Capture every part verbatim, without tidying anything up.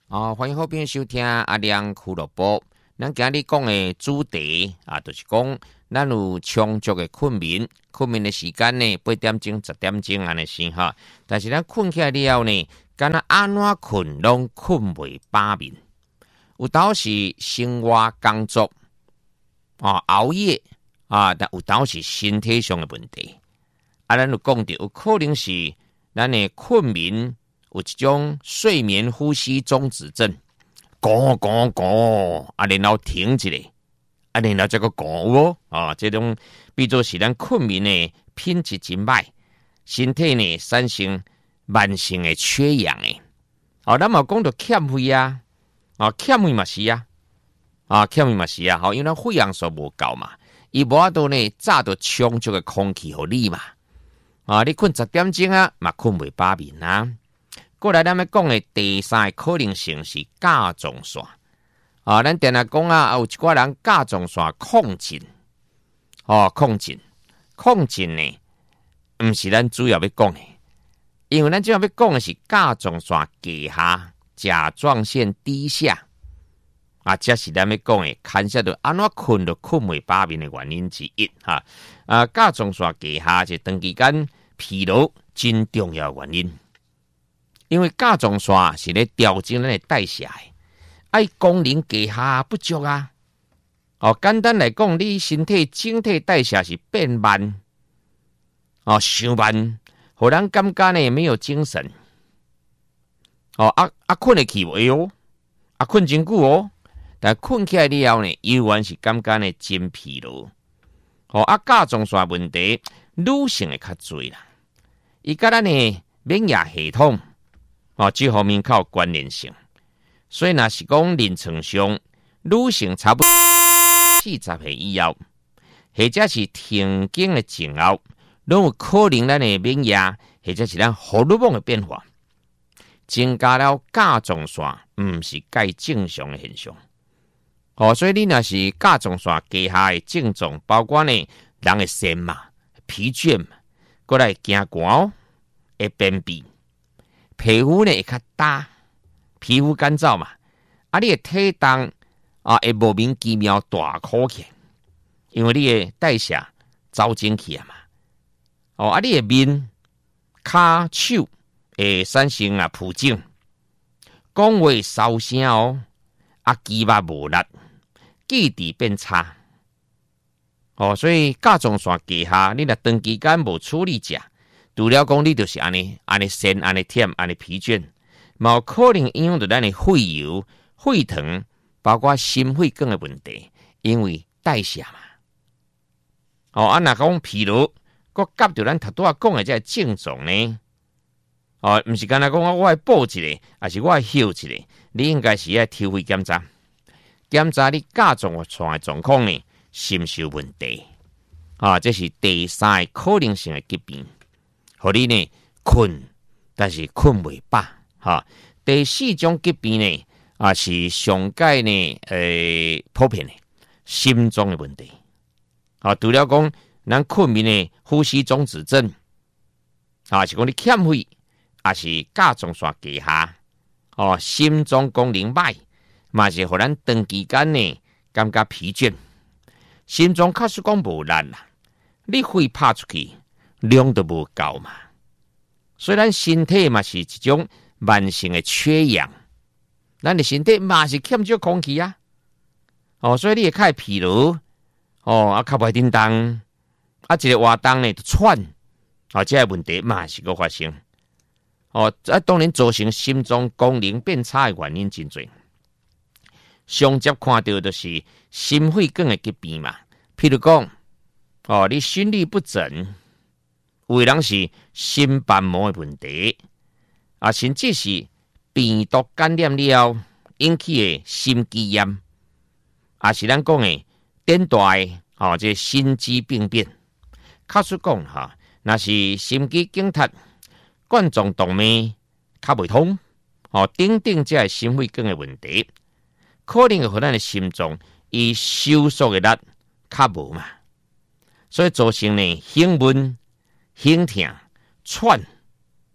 哦，欢迎好朋友收听阿亮俱乐部。咱今日讲的主题啊，就是讲咱有充足的困眠，困眠的时间呢，八点钟、十点钟安尼先哈。但是咱困起来了后呢，敢若安怎困拢困袂饱眠。有当是生活工作啊熬夜啊，但有当是身体上的问题。啊，咱就讲到有可能是咱的困眠。有一种睡眠呼吸中止症，讲讲讲，啊，然后停一下，啊，然后再个讲哦，啊，这种比作是咱困眠的品质真歹，身体呢产生慢性的缺氧诶。哦，咱嘛讲到欠肺啊，啊，欠肺嘛是啊，啊，欠肺嘛是啊，好，因为咱肺氧素无够嘛，伊无法度呢炸到充足的空气互你嘛，啊，你困十点钟啊，嘛困袂饱眠啊。过来，咱要讲的第三个可能性是甲状腺啊。咱定来讲啊，有一寡人甲状腺亢进，哦，亢进，亢进呢，毋是咱主要要讲的，因为咱主要要讲的是甲状腺低下、甲状腺低下啊，这是咱要讲的，牵涉到安怎困都困袂饱眠的原因之一哈。啊，甲状腺低下是长期间疲劳真重要的原因。因为甲状腺是咧调整咱的代谢的，爱功能低下不足啊。哦，简单来讲，你身体整体代谢是变慢，哦，伤慢，互人感觉呢没有精神。哦，啊啊困得去袂哦，啊困真久哦，但困起来了后呢，依然是感觉呢真疲劳。哦，啊甲状腺问题女性会较多啦，伊甲咱呢免疫系统。哦，这方面较有关联性，所以若是讲临床上，女性差不多四十岁以后，或者是停经的前后，拢有可能咱的免疫，或者是咱荷尔蒙的变化，增加了甲状腺，毋是介正常的现象。哦，所以你若是甲状腺低下的症状，包括呢人的肾嘛、疲倦嘛，过来惊寒，会便秘。皮肤呢会较干，皮肤干燥嘛，啊，你的体重啊会莫名其妙大块起，因为你的代谢走进去啊嘛，哦，啊，你的面、骹、手会产生啊浮肿，讲话烧声哦，啊，肌肉无力，记忆变差，哦，所以甲状腺低下，你若长期间无处理者。除了讲你就是安尼，安尼酸，安尼忝，安尼疲倦，嘛有可能影响到咱的肺油、肺糖，包括心肺梗的问题，因为代谢嘛。哦，啊，若讲疲劳，佮夹着咱头拄仔讲的这症状呢，哦，毋是干那讲我爱补一个，还是我爱休一个，你应该是要抽血检查，检查你甲状腺的状况呢，是毋是有问题？啊，这是第三个可能性的疾病。互你呢困，但是困袂饱哈。第四种疾病呢，啊是上界呢，诶普遍的心脏的问题。啊，除了讲咱困眠的呼吸中止症，啊是讲你欠肺，啊是甲状腺低下，哦心脏功能歹，嘛是互咱长期间呢感觉疲倦，心脏确实讲无力啦，你肺拍出去。量都无够嘛，所以咱身体嘛是一种慢性的缺氧，咱的身体嘛是欠少空气啊，哦，所以你会较疲劳，哦，啊，较袂叮当，啊，一个活动呢就喘，哦，这个问题嘛是个发生，哦，啊，当然造成心脏功能变差的原因真多，上接看到就是心肺梗的疾病嘛，譬如讲，哦，你心律不整。有的人是心瓣膜的问题，啊，甚至是病毒感染了引起的心肌炎，啊，是咱讲的典大的哦，这心肌病变。确实讲哈，那是心肌梗塞、冠状动脉较袂通，哦，等等这些心肺梗的问题，可能会和咱的心脏伊收缩的力较无嘛，所以造成呢胸闷。胸痛、喘，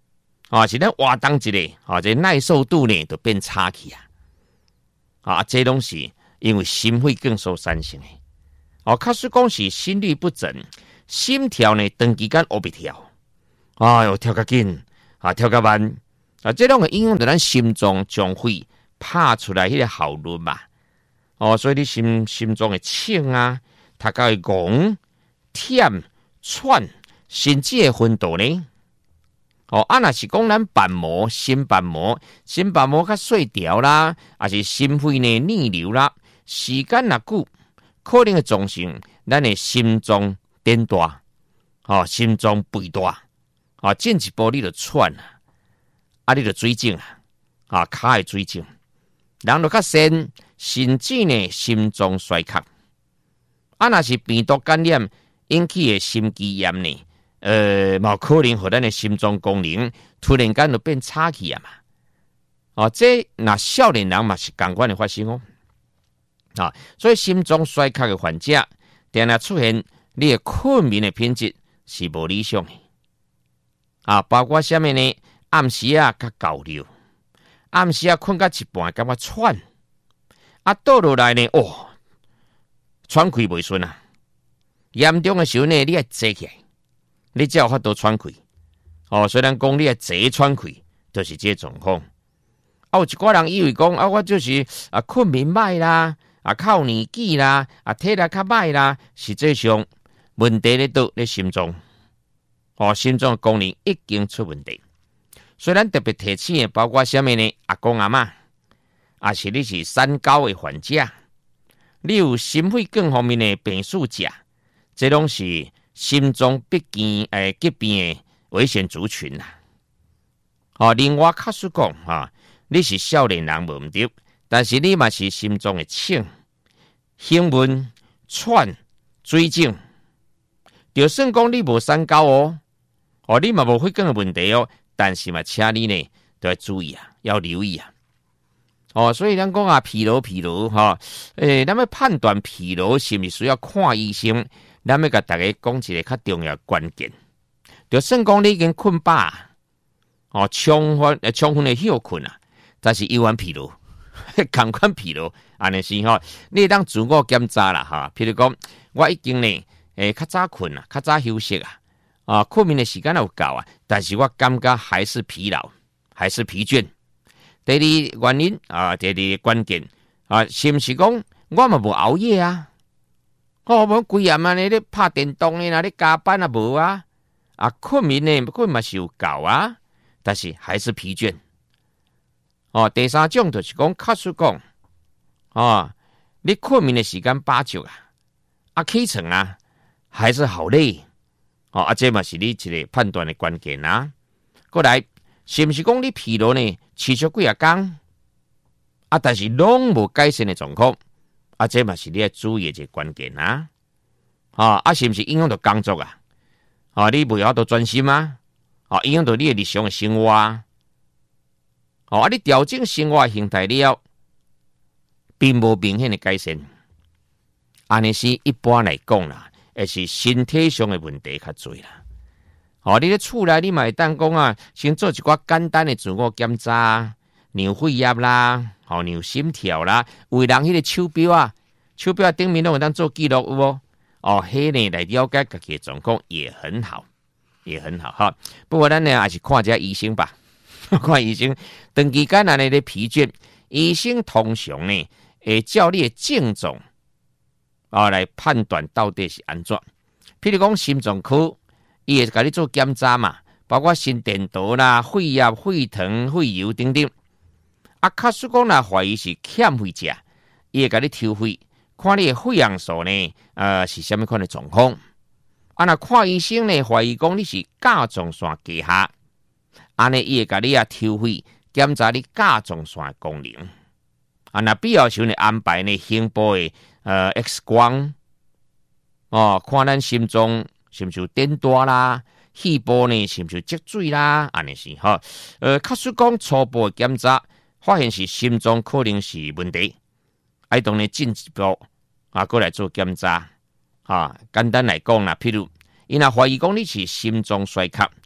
啊，是咱活动一个，啊，这耐受度呢就变差去啊，啊，这拢是因为心肺梗所产生的。哦，假使讲是心律不整，心跳呢长期间黑白跳，哎呦，跳较紧，啊，跳较慢，啊，这种会影响到咱心脏将肺拍出来迄个效率嘛。哦，所以你心心脏的请啊，它甲会戆、忝、喘，甚至会昏倒呢。哦，啊，若是讲咱瓣膜、心瓣膜、心瓣膜较细条啦，还是心肺呢逆流啦，时间若久，可能会造成咱的心脏变大，哦，心脏肥大，啊，进一步你就喘啊，啊，你就水肿啊，啊，脚会水肿，人就较深，甚至呢心脏衰竭。啊，若是病毒感染引起的心肌炎呢？呃，冇可能和咱的心脏功能突然间就变差去啊嘛！哦，这那少年人嘛是同款的发生哦。啊，所以心脏衰竭的患者，定定出现你的困眠的品质是无理想的。啊，包括什么呢？暗时啊，较高流，暗时啊困到一半感觉喘，啊倒落来呢，哦，喘气袂顺啊，严重的时候呢，你要坐起来。你才有法度喘气，哦，虽然讲你啊坐喘气，就是这状况。啊，有一寡人以为讲啊，我就是啊困眠歹啦，啊靠年纪啦，啊体力较歹啦，实际上问题咧倒咧心脏，哦，心脏功能已经出问题。虽然特别提醒的，包括什么呢？阿公阿嬷，啊是你是三高的患者，你有心肺梗方面的病史者，这拢是。心脏必健诶疾病的危险族群啦。哦，另外假使讲哈，你是少年人无毋对，但是你嘛是心脏的请、胸闷、喘、水肿，就算讲你无三高哦，哦，你嘛无血管的问题哦，但是嘛，请你呢都要注意啊，要留意啊。哦，所以咱讲啊，疲劳疲劳哈，诶，咱要判断疲劳是毋是需要看医生？咱要甲大家讲一个较重要的关键，就算讲你已经困饱，哦，充分呃充分的休困啊，但是依然疲劳，同款疲劳，安尼是吼，你当自我检查啦哈。譬如讲，我已经呢，诶，较早困啊，较早休息啊，啊，困眠的时间有够啊，但是我感觉还是疲劳，还是疲倦。第二原因啊，第二关键啊，是毋是讲我嘛无熬夜啊？哦，无规暗安尼咧拍电动呢，咧加班啊无啊，啊困眠呢困嘛是有够啊，但是还是疲倦。哦，第三种就是讲，假使讲，哦，你困眠的时间八九啊，啊起床啊，还是好累。哦，啊这嘛是你一个判断的关键啊。过来，是毋是讲你疲劳呢持续几啊天，啊但是拢无改善的状况？啊，这嘛是你要注意的一个关键啊！啊，啊，是不是影响到工作啊？啊，你袂晓都专心啊？啊，影响到你的日常的生活啊？哦，啊，你调整生活形态了，并无明显的改善。安尼是一般来讲啦，也是身体上的问题较多啦。哦，你咧厝内你嘛会当讲啊，先做一寡简单的自我检查，量血压啦。哦，量心跳啦，为人迄个手表啊，手表顶面拢有当做记录有无？哦，迄呢来了解家己的状况也很好，也很好哈。不过咱呢还是看一下医生吧，看医生。长期间安尼咧疲倦，医生通常呢会照你的症状啊来判断到底是安怎。譬如讲心脏科，伊会甲你做检查嘛，包括心电图啦、血压、血糖、血油等等。啊，假使讲若怀疑是欠血者，伊会甲你抽血，看你的血氧素呢，呃，是虾米款的状况。啊，若看医生呢，怀疑讲你是甲状腺低下，安尼伊会甲你啊抽血，检查你甲状腺的功能。啊，若必要时候呢，安排呢胸部的呃 X 光，哦，看咱心脏是毋是有变大啦，肺部呢是毋是有积水啦，安尼是吼。呃，假使讲初步的检查。发现是心脏可能是问题，爱当然进一步啊，过来做检查啊。简单来讲啦，譬如，伊若怀疑讲你是心脏衰竭，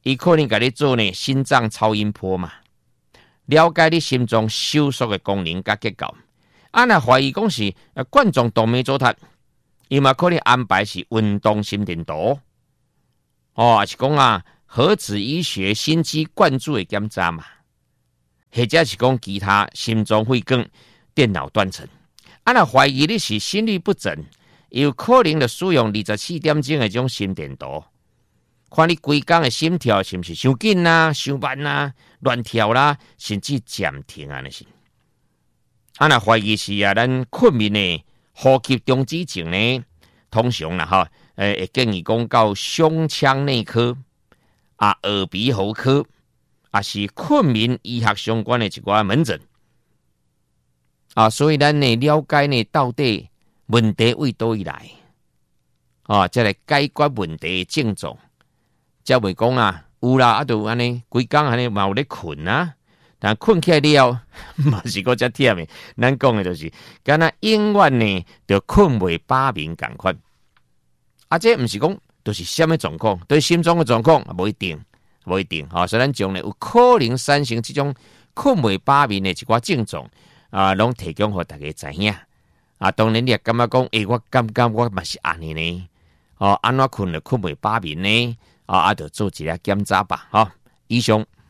伊可能甲你做呢心脏超音波嘛，了解你心脏收缩的功能甲结构。啊，若怀疑讲是呃冠状动脉阻塞，伊嘛可能安排是运动心电图，哦，也是讲啊核子医学心肌灌注的检查嘛，或者是讲其他心脏血管电脑断层。啊，若怀疑你是心律不整，有可能就使用二十四点钟的这种心电图，看你规工的心跳是不是伤紧啦、伤慢啦、乱跳啦，甚至暂停安尼是。啊，若怀疑是啊，咱困眠的呼吸中止症呢，通常啦哈，诶，会建议讲到胸腔内科啊、耳鼻喉科啊，是困眠医学相关的一寡门诊啊，所以咱呢了解呢到底问题为倒位来啊，再来解决问题的症状，才袂讲啊，有啦，啊，就安尼规工安尼嘛有咧困啊。但困起来了，嘛是个遮忝的。咱讲的就是，敢若永远呢，就困袂饱眠共款。啊，这毋是讲，就是什么状况？对心脏的状况无一定，无一定。啊，所以咱将呢有可能产生这种困袂饱眠的一寡症状啊，拢提供互大家知影。啊，当然你也感觉讲，诶、欸，我感觉我嘛是安尼呢。哦、啊，安怎困了困袂饱眠呢？啊，啊，就做一下检查吧。哈、哦，以上。